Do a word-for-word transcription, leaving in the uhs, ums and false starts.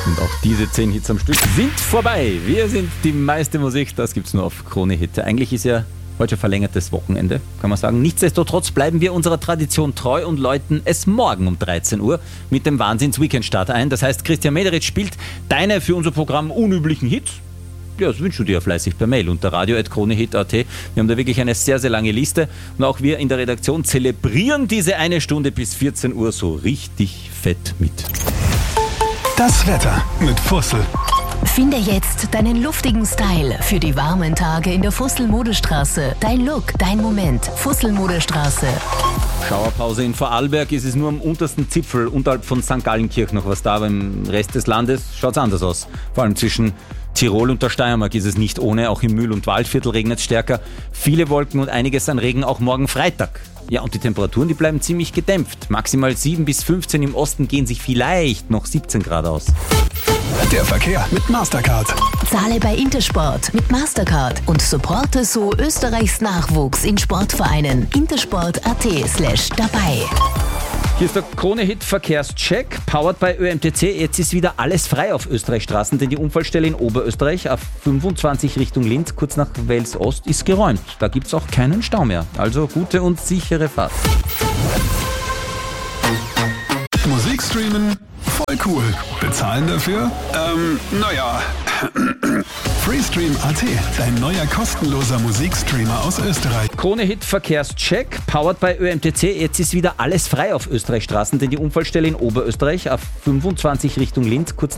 Und auch diese zehn Hits am Stück sind vorbei. Wir sind die meiste Musik, das gibt's nur auf Krone Hit. Eigentlich ist ja heute verlängertes Wochenende, kann man sagen. Nichtsdestotrotz bleiben wir unserer Tradition treu und läuten es morgen um dreizehn Uhr mit dem Wahnsinns-Weekend-Start ein. Das heißt, Christian Mederitsch spielt deine für unser Programm unüblichen Hits. Ja, das wünschst du dir fleißig per Mail unter radio at kronehit punkt at. Wir haben da wirklich eine sehr, sehr lange Liste. Und auch wir in der Redaktion zelebrieren diese eine Stunde bis vierzehn Uhr so richtig fett mit. Das Wetter mit Fussel. Finde jetzt deinen luftigen Style für die warmen Tage in der Fussel-Modestraße. Dein Look, dein Moment. Fussel-Modestraße. Schauerpause in Vorarlberg, ist es nur am untersten Zipfel unterhalb von Sankt Gallenkirch noch was da, aber im Rest des Landes schaut es anders aus. Vor allem zwischen Tirol und der Steiermark ist es nicht ohne, auch im Mühl- und Waldviertel regnet es stärker. Viele Wolken und einiges an Regen auch morgen Freitag. Ja, und die Temperaturen, die bleiben ziemlich gedämpft. Maximal sieben bis fünfzehn, im Osten gehen sich vielleicht noch siebzehn Grad aus. Der Verkehr mit Mastercard. Zahle bei Intersport mit Mastercard und supporte so Österreichs Nachwuchs in Sportvereinen. intersport.at slash dabei. Hier ist der Krone-Hit Verkehrscheck, powered by Ö M T C. Jetzt ist wieder alles frei auf Österreichstraßen, denn die Unfallstelle in Oberösterreich auf fünfundzwanzig Richtung Linz, kurz nach Wels Ost, ist geräumt. Da gibt es auch keinen Stau mehr. Also gute und sichere Fahrt. Musik streamen? Voll cool. Bezahlen dafür? Ähm, naja. Freestream Punkt at, dein neuer kostenloser Musikstreamer aus Österreich. Krone-Hit Verkehrscheck, powered by Ö M T C. Jetzt ist wieder alles frei auf Österreichstraßen, denn die Unfallstelle in Oberösterreich auf fünfundzwanzig Richtung Linz, kurz